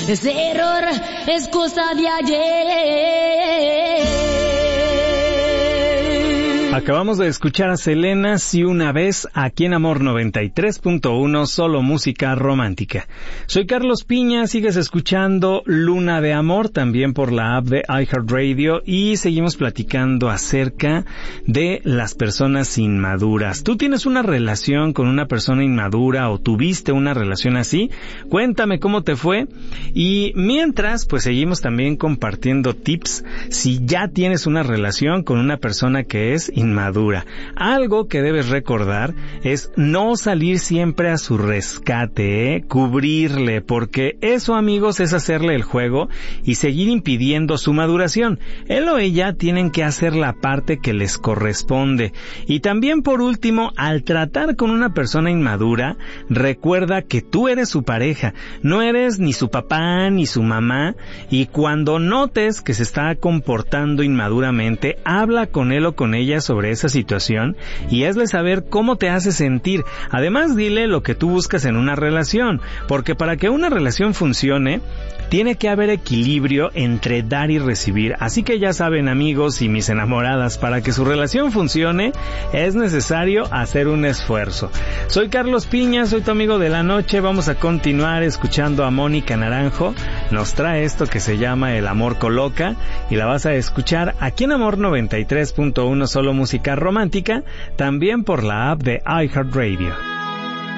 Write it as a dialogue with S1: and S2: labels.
S1: ese error es cosa de ayer.
S2: Acabamos de escuchar a Selena, Si una vez, aquí en Amor 93.1, solo música romántica. Soy Carlos Piña, sigues escuchando Luna de Amor, también por la app de iHeartRadio, y seguimos platicando acerca de las personas inmaduras. ¿Tú tienes una relación con una persona inmadura o tuviste una relación así? Cuéntame cómo te fue. Y mientras, pues seguimos también compartiendo tips si ya tienes una relación con una persona que es inmadura. Algo que debes recordar es no salir siempre a su rescate, cubrirle, porque eso, amigos, es hacerle el juego y seguir impidiendo su maduración. Él o ella tienen que hacer la parte que les corresponde. Y también, por último, al tratar con una persona inmadura, recuerda que tú eres su pareja, no eres ni su papá ni su mamá, y cuando notes que se está comportando inmaduramente, habla con él o con ella sobre esa situación y hazle saber cómo te hace sentir. Además, dile lo que tú buscas en una relación, porque para que una relación funcione, tiene que haber equilibrio entre dar y recibir. Así que ya saben, amigos y mis enamoradas, para que su relación funcione, es necesario hacer un esfuerzo. Soy Carlos Piña, soy tu amigo de la noche. Vamos a continuar escuchando a Mónica Naranjo. Nos trae esto que se llama El amor coloca, y la vas a escuchar aquí en Amor 93.1, solo música romántica, también por la app de iHeartRadio.